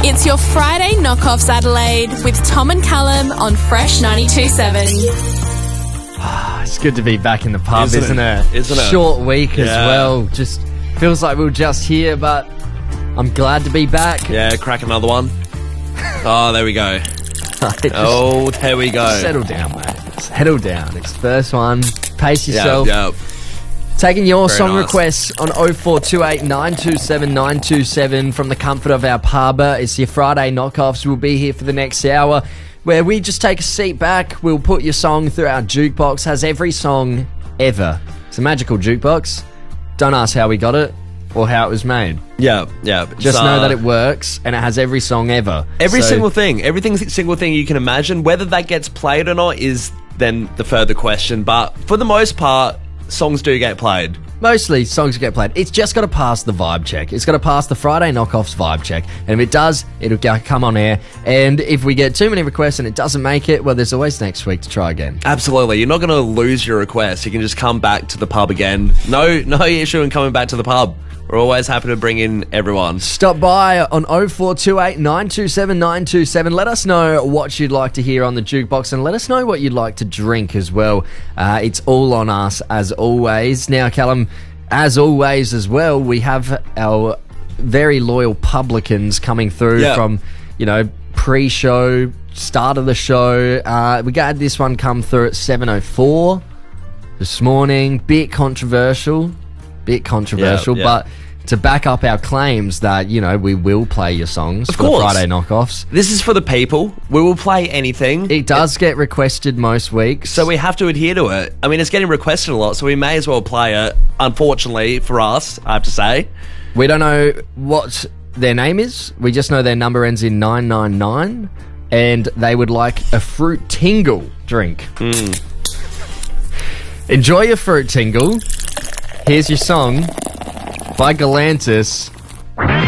It's your Friday Knockoffs Adelaide with Tom and Callum on Fresh 92.7. It's good to be back in the pub, isn't it? Isn't it? Short week as well. Just feels like we were just here, but I'm glad to be back. Yeah, crack another one. Oh, there we go. There we go. Settle down, mate. Settle down. It's the first one. Pace yourself. Yep. Taking your Very song nice. requests on 0428 927 927 from the comfort of our pub. It's your Friday Knockoffs. We'll be here for the next hour where we just take a seat back. We'll put your song through our jukebox. Has every song ever. It's a magical jukebox. Don't ask how we got it or how it was made. Yeah. Just know that it works and it has every song ever. Every So- single thing. Every single thing you can imagine. Whether that gets played or not is then the further question. But for the most part, songs do get played. Mostly songs get played. It's just got to pass the vibe check. It's got to pass the Friday Knockoffs vibe check. And if it does, it'll come on air. And if we get too many requests and it doesn't make it, well, there's always next week to try again. Absolutely. You're not going to lose your request. You can just come back to the pub again. No issue in coming back to the pub. We're always happy to bring in everyone. Stop by on 0428 927 927. Let us know what you'd like to hear on the jukebox and let us know what you'd like to drink as well. It's all on us as always. Now, Callum, as always as well, we have our very loyal publicans coming through from, pre-show, start of the show. We got this one come through at 7:04 this morning. Bit controversial, but to back up our claims that, we will play your songs for the Friday Knockoffs. This is for the people. We will play anything. It does get requested most weeks. So we have to adhere to it. I mean, it's getting requested a lot, so we may as well play it, unfortunately, for us, I have to say. We don't know what their name is. We just know their number ends in 999, and they would like a Fruit Tingle drink. Enjoy your Fruit Tingle. Here's your song by Galantis.